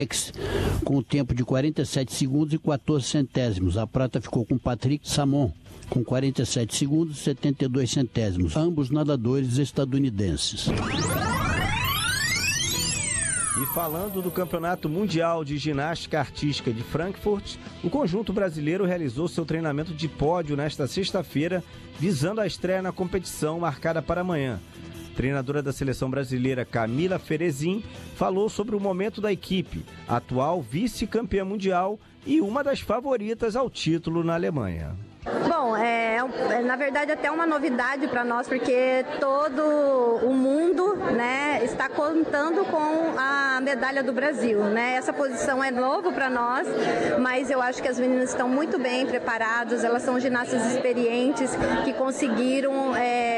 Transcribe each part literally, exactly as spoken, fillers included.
com o tempo de quarenta e sete segundos e quatorze centésimos. A prata ficou com Patrick Samon, com quarenta e sete segundos e setenta e dois centésimos, ambos nadadores estadunidenses. E falando do Campeonato Mundial de Ginástica Artística de Frankfurt, o conjunto brasileiro realizou seu treinamento de pódio nesta sexta-feira, visando a estreia na competição marcada para amanhã. Treinadora da seleção brasileira Camila Ferezin falou sobre o momento da equipe, atual vice-campeã mundial e uma das favoritas ao título na Alemanha. Bom, é, é na verdade até uma novidade para nós, porque todo o mundo, né, está contando com a medalha do Brasil, né? Essa posição é novo para nós, mas eu acho que as meninas estão muito bem preparadas, elas são ginastas experientes que conseguiram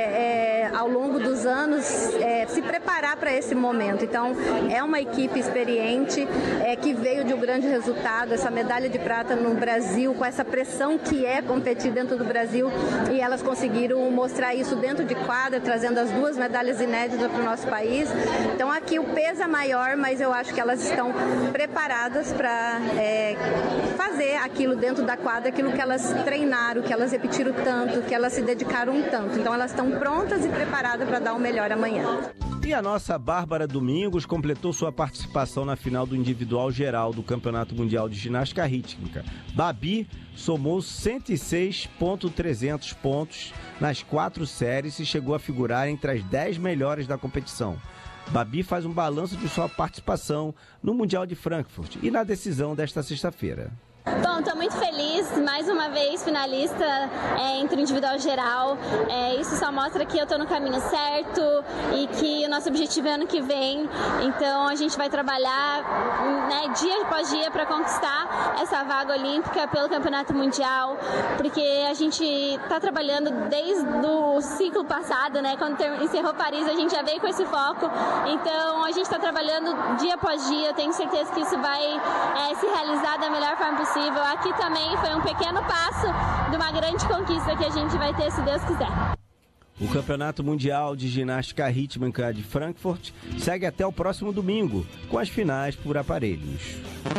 é, é, ao longo dos anos é, se preparar para esse momento. Então é uma equipe experiente é, que veio de um grande resultado, essa medalha de prata no Brasil, com essa pressão que é competir dentro do Brasil, e elas conseguiram mostrar isso dentro de quadra, trazendo as duas medalhas inéditas para o nosso país. Então aqui o peso é maior, mas eu acho que elas estão preparadas para é, fazer aquilo dentro da quadra, aquilo que elas treinaram, que elas repetiram tanto, que elas se dedicaram tanto. Então elas estão prontas e preparadas para dar o melhor amanhã. E a nossa Bárbara Domingos completou sua participação na final do individual geral do Campeonato Mundial de Ginástica Rítmica. Babi somou cento e seis mil e trezentos pontos nas quatro séries e chegou a figurar entre as dez melhores da competição. Babi faz um balanço de sua participação no Mundial de Frankfurt e na decisão desta sexta-feira. Bom, estou muito feliz, mais uma vez finalista é, entre o individual geral. É, isso só mostra que eu estou no caminho certo e que o nosso objetivo é ano que vem. Então a gente vai trabalhar, né, dia após dia para conquistar essa vaga olímpica pelo Campeonato Mundial, porque a gente está trabalhando desde o ciclo passado, né, quando encerrou Paris, a gente já veio com esse foco. Então a gente está trabalhando dia após dia. Eu tenho certeza que isso vai é, se realizar da melhor forma possível. Aqui também foi um pequeno passo de uma grande conquista que a gente vai ter, se Deus quiser. O Campeonato Mundial de Ginástica Rítmica de Frankfurt segue até o próximo domingo, com as finais por aparelhos.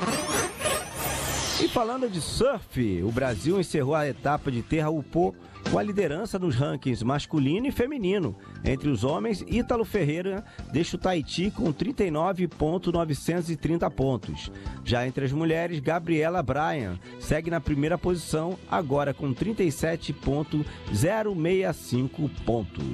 E falando de surf, o Brasil encerrou a etapa de Terra Upô com a liderança nos rankings masculino e feminino. Entre os homens, Ítalo Ferreira deixa o Tahiti com trinta e nove mil novecentos e trinta pontos. Já entre as mulheres, Gabriela Bryan segue na primeira posição, agora com trinta e sete mil sessenta e cinco pontos.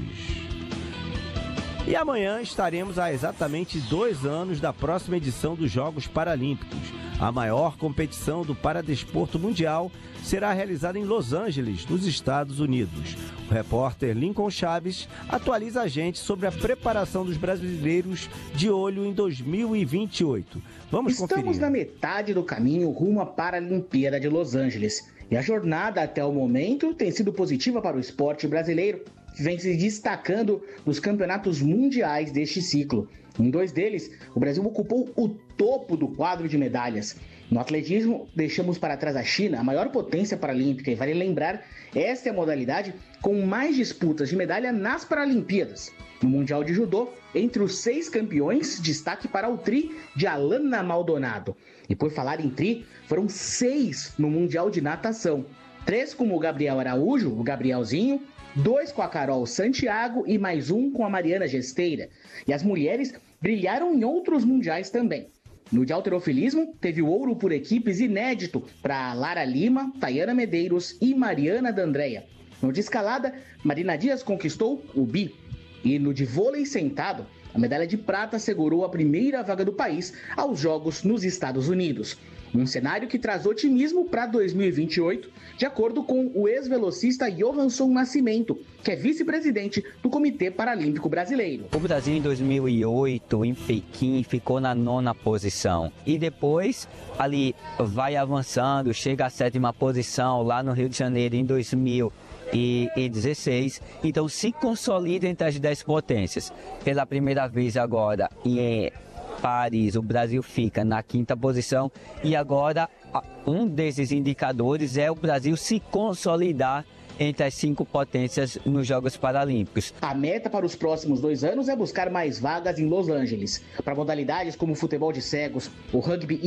E amanhã estaremos há exatamente dois anos da próxima edição dos Jogos Paralímpicos. A maior competição do paradesporto mundial será realizada em Los Angeles, nos Estados Unidos. O repórter Lincoln Chaves atualiza a gente sobre a preparação dos brasileiros de olho em dois mil e vinte e oito. Vamos Estamos conferir. Estamos na metade do caminho rumo à Paralimpíada de Los Angeles. E a jornada até o momento tem sido positiva para o esporte brasileiro, que vem se destacando nos campeonatos mundiais deste ciclo. Em dois deles, o Brasil ocupou o topo do quadro de medalhas. No atletismo, deixamos para trás a China, a maior potência paralímpica, e vale lembrar, esta é a modalidade com mais disputas de medalha nas Paralimpíadas. No Mundial de Judô, entre os seis campeões, destaque para o tri de Alana Maldonado. E por falar em tri, foram seis no Mundial de Natação. Três com o Gabriel Araújo, o Gabrielzinho, dois com a Carol Santiago e mais um com a Mariana Gesteira. E as mulheres brilharam em outros mundiais também. No de halterofilismo, teve o ouro por equipes inédito para Lara Lima, Tayana Medeiros e Mariana D'Andrea. No de escalada, Marina Dias conquistou o bi. E no de vôlei sentado, a medalha de prata assegurou a primeira vaga do país aos Jogos nos Estados Unidos. Um cenário que traz otimismo para dois mil e vinte e oito, de acordo com o ex-velocista Johansson Nascimento, que é vice-presidente do Comitê Paralímpico Brasileiro. O Brasil em dois mil e oito, em Pequim, ficou na nona posição. E depois, ali, vai avançando, chega à sétima posição lá no Rio de Janeiro em dois mil e dezesseis. Então se consolida entre as dez potências. Pela primeira vez agora em Paris, o Brasil fica na quinta posição e agora um desses indicadores é o Brasil se consolidar entre as cinco potências nos Jogos Paralímpicos. A meta para os próximos dois anos é buscar mais vagas em Los Angeles. Para modalidades como o futebol de cegos, o rugby